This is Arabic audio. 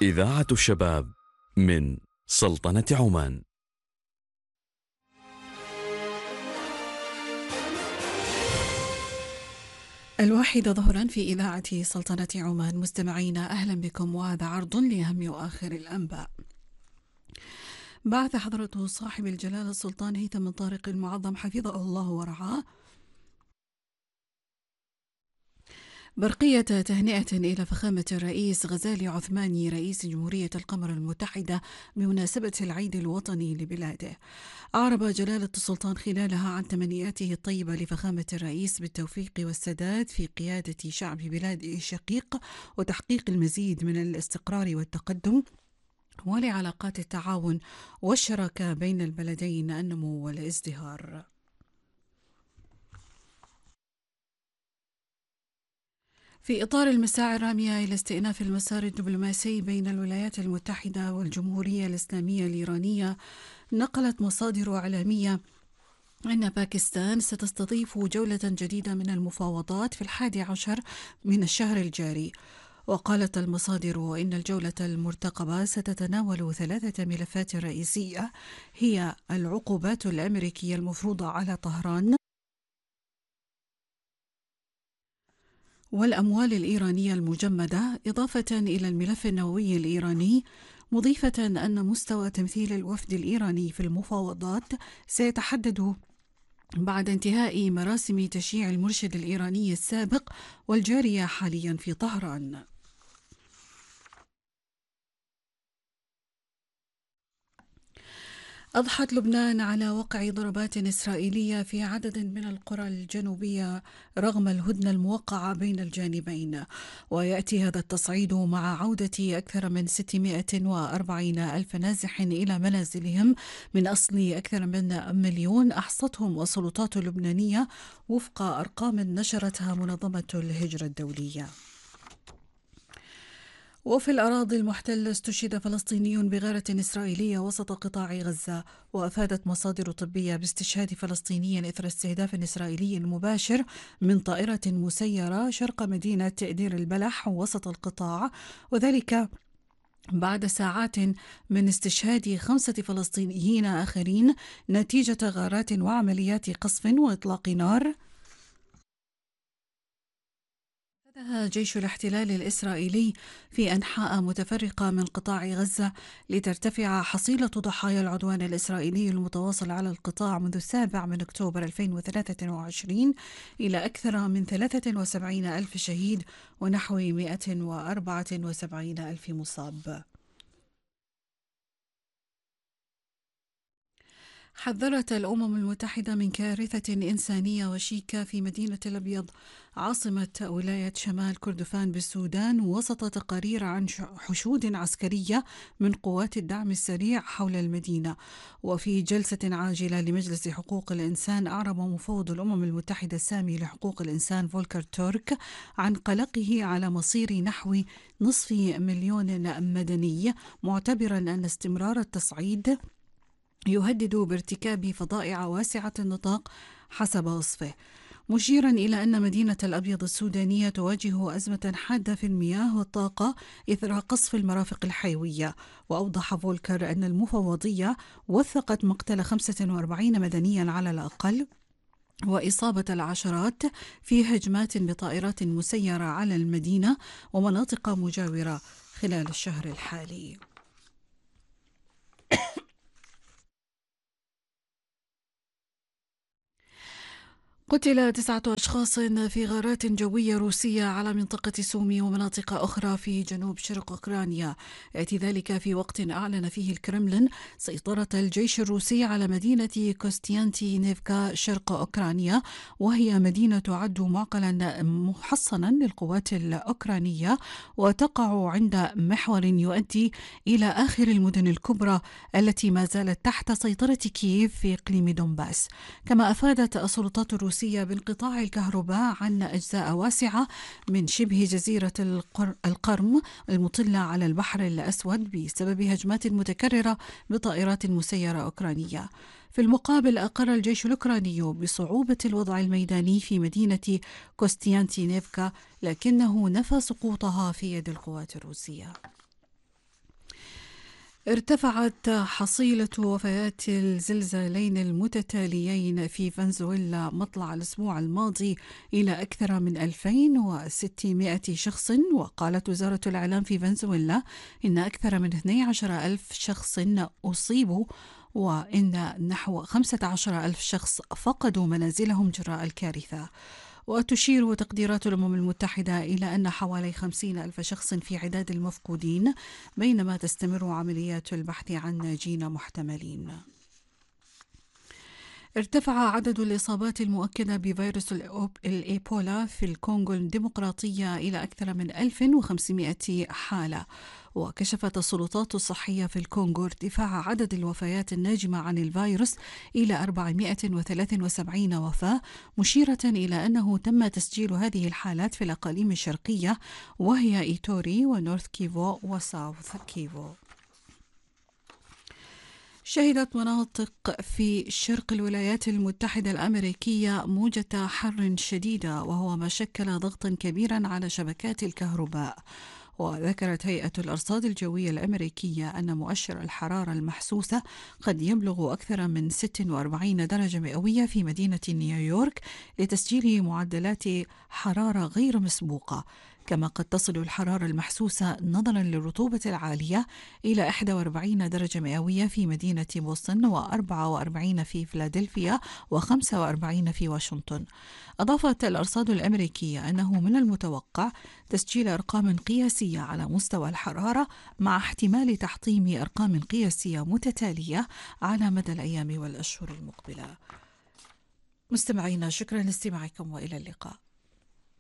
إذاعة الشباب من سلطنة عمان. الواحدة ظهرا في إذاعة سلطنة عمان. مستمعينا أهلا بكم، وهذا عرض لأهم وآخر الأنباء. بعث حضرة صاحب الجلالة السلطان هيثم بن طارق المعظم حفظه الله ورعاه برقية تهنئة إلى فخامة الرئيس غزالي عثماني رئيس جمهورية القمر المتحدة بمناسبة العيد الوطني لبلاده. أعرب جلالة السلطان خلالها عن تمنياته الطيبة لفخامة الرئيس بالتوفيق والسداد في قيادة شعب بلاده الشقيق وتحقيق المزيد من الاستقرار والتقدم، ولعلاقات التعاون والشراكة بين البلدين النمو والازدهار. في إطار المساعي الرامية إلى استئناف المسار الدبلوماسي بين الولايات المتحدة والجمهورية الإسلامية الإيرانية، نقلت مصادر إعلامية أن باكستان ستستضيف جولة جديدة من المفاوضات في 11 من الشهر الجاري. وقالت المصادر إن الجولة المرتقبة ستتناول 3 ملفات رئيسية، هي العقوبات الأمريكية المفروضة على طهران، والأموال الإيرانية المجمدة، إضافة إلى الملف النووي الإيراني، مضيفة أن مستوى تمثيل الوفد الإيراني في المفاوضات سيتحدد بعد انتهاء مراسم تشييع المرشد الإيراني السابق والجارية حاليا في طهران. أضحت لبنان على وقع ضربات إسرائيلية في عدد من القرى الجنوبية رغم الهدنة الموقعة بين الجانبين، ويأتي هذا التصعيد مع عودة أكثر من 640 ألف نازح إلى منازلهم من أصل أكثر من 1,000,000 أحصتهم السلطات اللبنانية وفق أرقام نشرتها منظمة الهجرة الدولية. وفي الأراضي المحتلة استشهد فلسطيني بغارة إسرائيلية وسط قطاع غزة. وأفادت مصادر طبية باستشهاد فلسطيني إثر استهداف إسرائيلي مباشر من طائرة مسيرة شرق مدينة دير البلح وسط القطاع، وذلك بعد ساعات من استشهاد 5 فلسطينيين آخرين نتيجة غارات وعمليات قصف وإطلاق نار جيش الاحتلال الإسرائيلي في أنحاء متفرقة من قطاع غزة لترتفع حصيلة ضحايا العدوان الإسرائيلي المتواصل على القطاع منذ 7 من أكتوبر 2023 إلى أكثر من 73 ألف شهيد ونحو 174 ألف مصاب. حذرت الأمم المتحدة من كارثة إنسانية وشيكة في مدينة الأبيض عاصمة ولاية شمال كردفان بالسودان وسط تقارير عن حشود عسكرية من قوات الدعم السريع حول المدينة. وفي جلسة عاجلة لمجلس حقوق الإنسان، أعرب مفوض الأمم المتحدة السامي لحقوق الإنسان فولكر تورك عن قلقه على مصير نحو 500,000 مدني، معتبرا أن استمرار التصعيد يهدد بارتكاب فظائع واسعة النطاق حسب وصفه، مشيرا إلى أن مدينة الأبيض السودانية تواجه أزمة حادة في المياه والطاقة إثر قصف المرافق الحيوية. وأوضح فولكر أن المفوضية وثقت مقتل 45 مدنيا على الأقل وإصابة العشرات في هجمات بطائرات مسيرة على المدينة ومناطق مجاورة خلال الشهر الحالي. قتل 9 أشخاص في غارات جوية روسية على منطقة سومي ومناطق أخرى في جنوب شرق أوكرانيا، يأتي ذلك في وقت أعلن فيه الكرملين سيطرة الجيش الروسي على مدينة كوستيانتينيفكا شرق أوكرانيا، وهي مدينة تعد معقلا محصنا للقوات الأوكرانية وتقع عند محور يؤدي إلى آخر المدن الكبرى التي ما زالت تحت سيطرة كييف في إقليم دونباس. كما أفادت السلطات الروسية بانقطاع الكهرباء عن أجزاء واسعة من شبه جزيرة القرم المطلة على البحر الأسود بسبب هجمات متكررة بطائرات مسيرة أوكرانية. في المقابل، أقر الجيش الأوكراني بصعوبة الوضع الميداني في مدينة كوستيانتينيفكا، لكنه نفى سقوطها في يد القوات الروسية. ارتفعت حصيلة وفيات الزلزالين المتتاليين في فنزويلا مطلع الأسبوع الماضي إلى أكثر من 2600 شخص. وقالت وزارة الإعلام في فنزويلا إن أكثر من 12 ألف شخص أصيبوا، وإن نحو 15 ألف شخص فقدوا منازلهم جراء الكارثة. وتشير تقديرات الأمم المتحدة إلى أن حوالي 50 ألف شخص في عداد المفقودين، بينما تستمر عمليات البحث عن ناجين محتملين. ارتفع عدد الإصابات المؤكدة بفيروس الإيبولا في الكونغو الديمقراطية إلى أكثر من 1500 حالة. وكشفت السلطات الصحية في الكونغو ارتفاع عدد الوفيات الناجمة عن الفيروس إلى 473 وفاة، مشيرة إلى أنه تم تسجيل هذه الحالات في الأقاليم الشرقية، وهي إيتوري ونورث كيفو وساوث كيفو. شهدت مناطق في شرق الولايات المتحدة الأمريكية موجة حر شديدة، وهو ما شكل ضغطا كبيرا على شبكات الكهرباء. وذكرت هيئة الأرصاد الجوية الأمريكية أن مؤشر الحرارة المحسوسة قد يبلغ أكثر من 46 درجة مئوية في مدينة نيويورك، لتسجيل معدلات حرارة غير مسبوقة. كما قد تصل الحرارة المحسوسة نظرا للرطوبة العالية إلى 41 درجة مئوية في مدينة بوسطن، و44 في فيلادلفيا، و45 في واشنطن. أضافت الأرصاد الأمريكية أنه من المتوقع تسجيل أرقام قياسية على مستوى الحرارة، مع احتمال تحطيم أرقام قياسية متتالية على مدى الأيام والأشهر المقبلة. مستمعينا، شكرا لاستماعكم وإلى اللقاء.